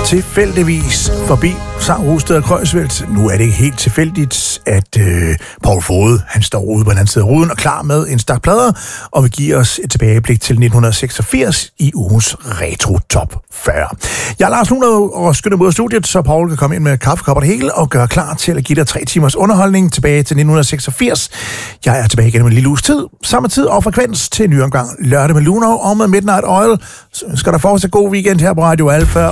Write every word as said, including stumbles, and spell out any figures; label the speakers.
Speaker 1: tilfældigvis forbi sang Rosted og Kreuzfeldt. Nu er det ikke helt tilfældigt, at øh, Paul Fode, han står ude på den anden side af ruden og klar med en stak plader, og vil give os et tilbageblik til nitten seksogfirs i ugens Retro Top fyrre. Jeg er Lars Luner og skynder mod studiet, så Paul kan komme ind med kaffekopper det hele og gøre klar til at give dig tre timers underholdning tilbage til nitten seksogfirs. Jeg er tilbage igen med en lille uges tid, samme tid og frekvens til en ny omgang lørdag med Lunar og med Midnight Oil. Så ønsker der fortsat god weekend her på Radio Alfa.